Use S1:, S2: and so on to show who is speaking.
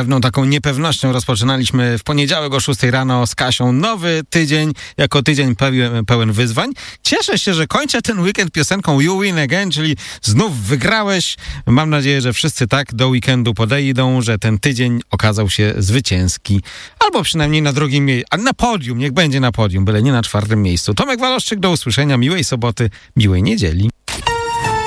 S1: pewną taką niepewnością rozpoczynaliśmy w poniedziałek o 6 rano z Kasią nowy tydzień, jako tydzień pełen wyzwań. Cieszę się, że kończę ten weekend piosenką You Win Again, czyli znów wygrałeś. Mam nadzieję, że wszyscy tak do weekendu podejdą, że ten tydzień okazał się zwycięski. Albo przynajmniej na drugim miejscu, a na podium, niech będzie na podium, byle nie na 4. miejscu. Tomek Waloszczyk, do usłyszenia, miłej soboty, miłej niedzieli.